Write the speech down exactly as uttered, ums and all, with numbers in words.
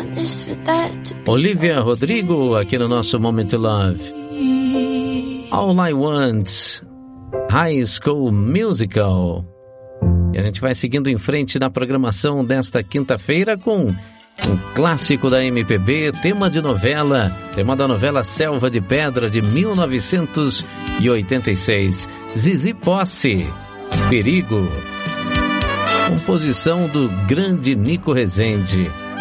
Olivia Rodrigo, aqui no nosso Moment to Love. All I Want, High School Musical. E a gente vai seguindo em frente na programação desta quinta-feira com um clássico da M P B, tema de novela, tema da novela Selva de Pedra, de mil novecentos e oitenta e seis. Zizi Posse, Perigo. Composição do grande Nico Rezende.